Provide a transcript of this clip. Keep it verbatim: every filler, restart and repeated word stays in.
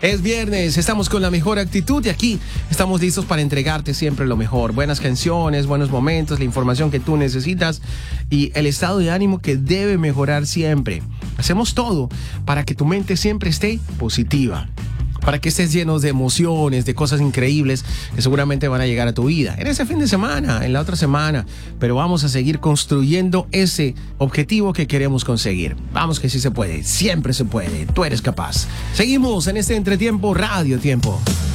Es viernes, estamos con la mejor actitud y aquí estamos listos para entregarte siempre lo mejor. Buenas canciones, buenos momentos, la información que tú necesitas y el estado de ánimo que debe mejorar siempre. Hacemos todo para que tu mente siempre esté positiva, para que estés lleno de emociones, de cosas increíbles que seguramente van a llegar a tu vida en ese fin de semana, en la otra semana, pero vamos a seguir construyendo ese objetivo que queremos conseguir. Vamos que sí se puede, siempre se puede, tú eres capaz. Seguimos en este entretiempo, Radio Tiempo.